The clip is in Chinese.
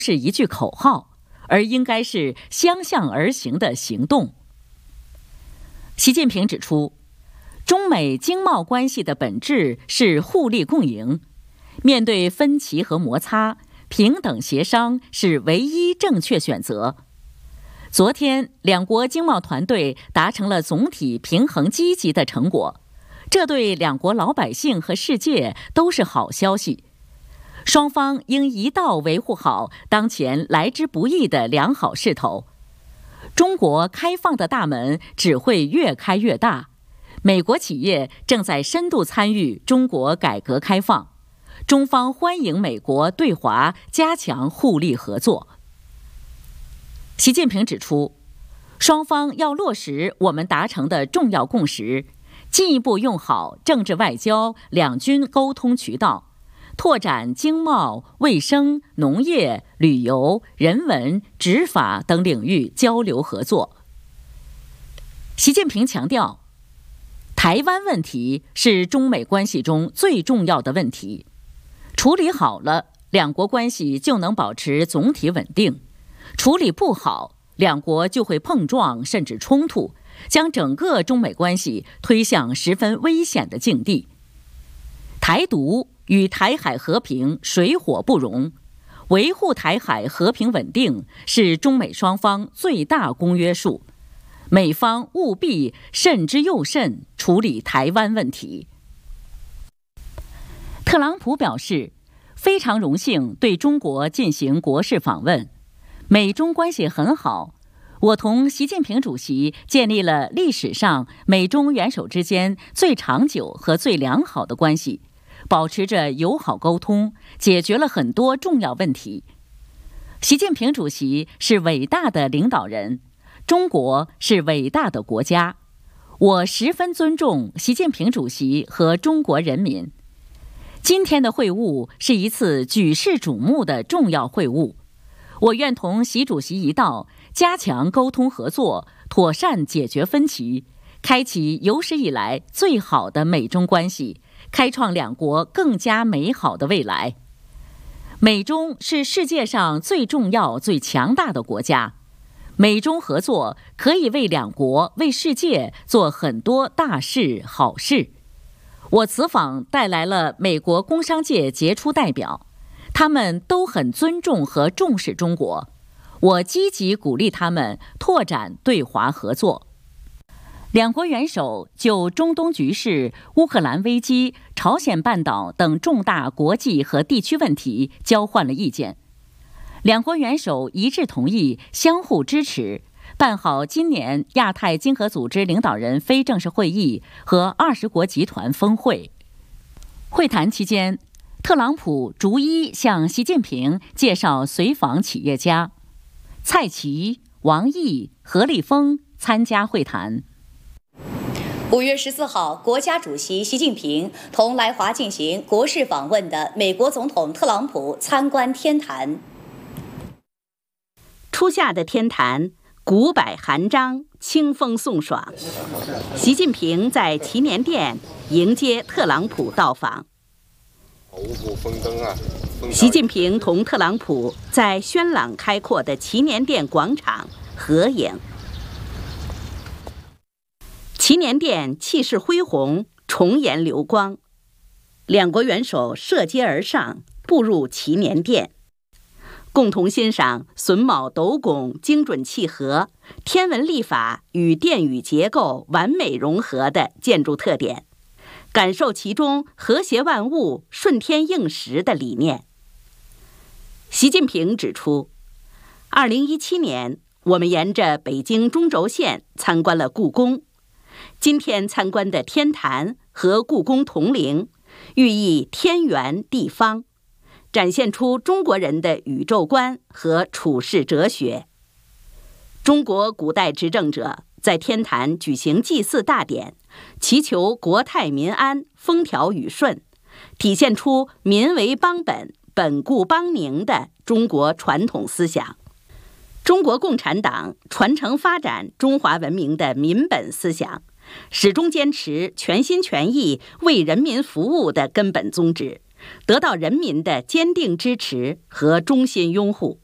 是一句口号，而应该是相向而行的行动。习近平指出，中美经贸关系的本质是互利共赢，面对分歧和摩擦，平等协商是唯一正确选择。昨天，两国经贸团队达成了总体平衡积极的成果，这对两国老百姓和世界都是好消息。双方应一道维护好当前来之不易的良好势头。中国开放的大门只会越开越大，美国企业正在深度参与中国改革开放，中方欢迎美国对华加强互利合作。习近平指出，双方要落实我们达成的重要共识，进一步用好政治外交两军沟通渠道，拓展经贸、卫生、农业、旅游、人文、执法等领域交流合作。习近平强调，台湾问题是中美关系中最重要的问题，处理好了，两国关系就能保持总体稳定；处理不好，两国就会碰撞甚至冲突，将整个中美关系推向十分危险的境地。台独与台海和平水火不容，维护台海和平稳定是中美双方最大公约数，美方务必慎之又慎处理台湾问题。特朗普表示，非常荣幸对中国进行国事访问，美中关系很好，我同习近平主席建立了历史上美中元首之间最长久和最良好的关系，保持着友好沟通，解决了很多重要问题。习近平主席是伟大的领导人，中国是伟大的国家，我十分尊重习近平主席和中国人民。今天的会晤是一次举世瞩目的重要会晤，我愿同习主席一道，加强沟通合作，妥善解决分歧，开启有史以来最好的美中关系，开创两国更加美好的未来。美中是世界上最重要、最强大的国家，美中合作可以为两国、为世界做很多大事、好事。我此访带来了美国工商界杰出代表，他们都很尊重和重视中国，我积极鼓励他们拓展对华合作。两国元首就中东局势、乌克兰危机、朝鲜半岛等重大国际和地区问题交换了意见。两国元首一致同意相互支持，办好今年亚太经合组织领导人非正式会议和20国集团峰会。会谈期间，特朗普逐一向习近平介绍随访企业家，蔡奇、王毅、何立峰参加会谈。 5月14号，国家主席习近平同来华进行国事访问的美国总统特朗普参观天坛。 初夏的天坛，古柏含章，清风送爽。习近平在祈年殿迎接特朗普到访。习近平同特朗普在轩朗开阔的祈年殿广场合影。祈年殿气势恢宏，重颜流光，两国元首涉阶而上，步入祈年殿，共同欣赏榫卯斗拱精准契合、天文历法与殿宇结构完美融合的建筑特点，感受其中和谐万物、顺天应时的理念。习近平指出，2017年我们沿着北京中轴线参观了故宫，今天参观的天坛和故宫同龄，寓意天圆地方，展现出中国人的宇宙观和处世哲学。中国古代执政者在天坛举行祭祀大典，祈求国泰民安、风调雨顺，体现出民为邦本、本固邦宁的中国传统思想。中国共产党传承发展中华文明的民本思想，始终坚持全心全意为人民服务的根本宗旨，得到人民的坚定支持和衷心拥护。